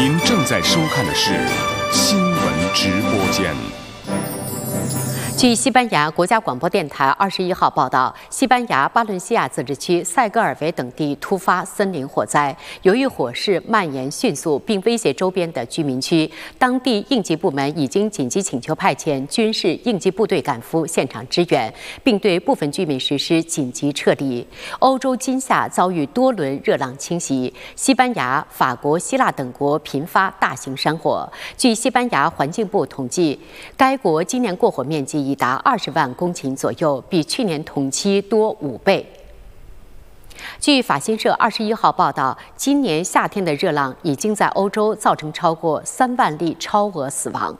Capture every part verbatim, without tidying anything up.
您正在收看的是新闻直播间。据西班牙国家广播电台二十一号报道，西班牙巴伦西亚自治区塞戈尔维等地突发森林火灾，由于火势蔓延迅速，并威胁周边的居民区，当地应急部门已经紧急请求派遣军事应急部队赶赴现场支援，并对部分居民实施紧急撤离。欧洲今夏遭遇多轮热浪侵袭，西班牙、法国、希腊等国频发大型山火。据西班牙环境部统计，该国今年过火面积已达二十万公顷左右，比去年同期多五倍。据法新社二十一号报道，今年夏天的热浪已经在欧洲造成超过三万例超额死亡。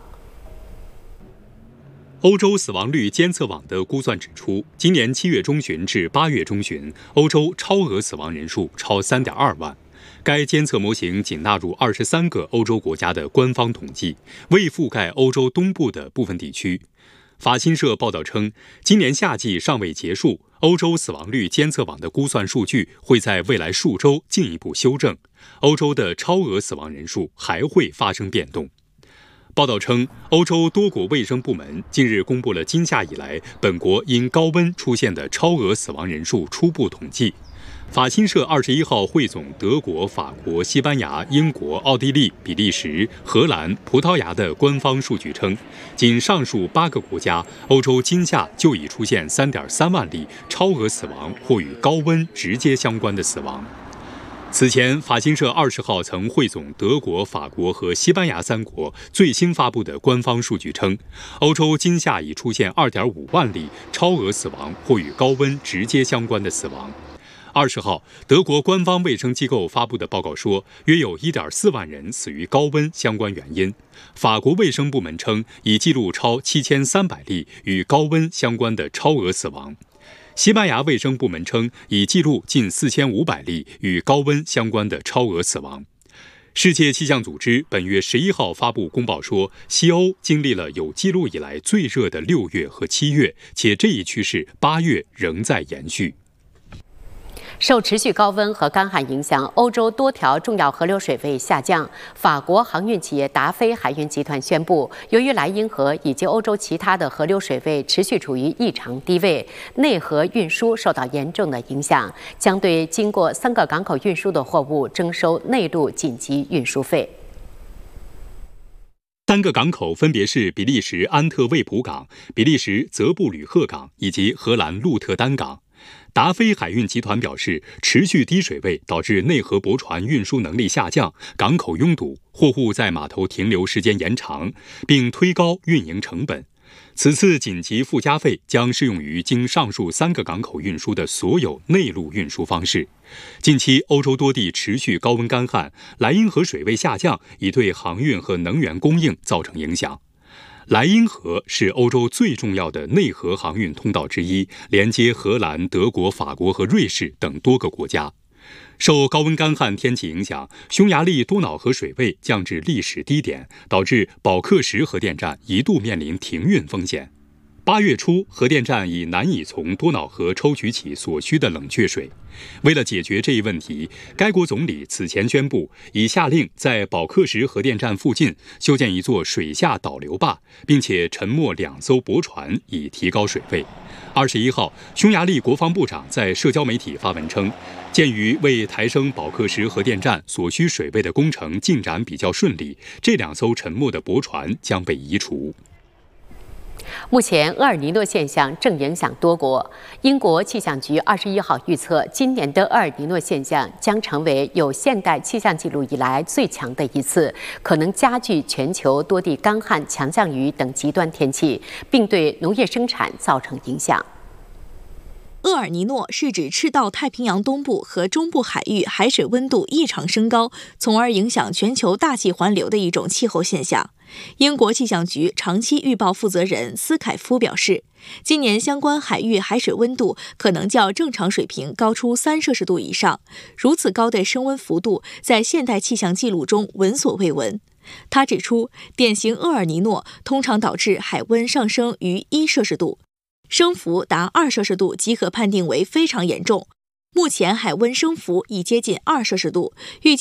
欧洲死亡率监测网的估算指出，今年七月中旬至八月中旬，欧洲超额死亡人数超 三点二万。该监测模型仅纳入二十三个欧洲国家的官方统计，未覆盖欧洲东部的部分地区。法新社报道称，今年夏季尚未结束，欧洲死亡率监测网的估算数据会在未来数周进一步修正，欧洲的超额死亡人数还会发生变动。报道称，欧洲多国卫生部门近日公布了今夏以来本国因高温出现的超额死亡人数初步统计。法新社二十一号汇总德国、法国、西班牙、英国、奥地利、比利时、荷兰、葡萄牙的官方数据称，仅上述八个国家，欧洲今夏就已出现 三点三万例超额死亡或与高温直接相关的死亡。此前，法新社二十号曾汇总德国、法国和西班牙三国最新发布的官方数据称，欧洲今夏已出现 二点五万例超额死亡或与高温直接相关的死亡。二十号，德国官方卫生机构发布的报告说，约有 一点四万人死于高温相关原因。法国卫生部门称，已记录超七千三百例与高温相关的超额死亡。西班牙卫生部门称，已记录近四千五百例与高温相关的超额死亡。世界气象组织本月十一号发布公报说，西欧经历了有记录以来最热的六月和七月，且这一趋势八月仍在延续。 受持续高温和干旱影响，欧洲多条重要河流水位下降。法国航运企业达菲海运集团宣布，由于莱茵河以及欧洲其他的河流水位持续处于异常低位，内河运输受到严重的影响，将对经过三个港口运输的货物征收内陆紧急运输费。 三个港口分别是比利时安特卫普港、比利时泽布吕赫港以及荷兰鹿特丹港。达菲海运集团表示，持续低水位导致内河驳船运输能力下降，港口拥堵，货物在码头停留时间延长，并推高运营成本。此次紧急附加费将适用于经上述三个港口运输的所有内陆运输方式。近期欧洲多地持续高温干旱，莱茵河水位下降已对航运和能源供应造成影响。莱茵河是欧洲最重要的内河航运通道之一，连接荷兰、德国、法国和瑞士等多个国家。受高温干旱天气影响，匈牙利多瑙河水位降至历史低点，导致保克什核电站一度面临停运风险。八月初，核电站已难以从多瑙河抽取起所需的冷却水。为了解决这一问题，该国总理此前宣布，已下令在保克什核电站附近修建一座水下导流坝，并且沉没两艘驳船，以提高水位。二十一号，匈牙利国防部长在社交媒体发文称，鉴于为抬升保克什核电站所需水位的工程进展比较顺利，这两艘沉没的驳船将被移除。 目前，厄尔尼诺现象正影响多国。英国气象局二十一号预测，今年的厄尔尼诺现象将成为有现代气象记录以来最强的一次，可能加剧全球多地干旱、强降雨等极端天气，并对农业生产造成影响。 厄尔尼诺是指赤道太平洋东部和中部海域海水温度异常升高，从而影响全球大气环流的一种气候现象。英国气象局长期预报负责人斯凯夫表示，今年相关海域海水温度可能较正常水平高出三摄氏度以上，如此高的升温幅度在现代气象记录中闻所未闻。他指出，典型厄尔尼诺通常导致海温上升逾一摄氏度，升幅达二摄氏度即可判定为非常严重。目前海温升幅已接近二摄氏度，预计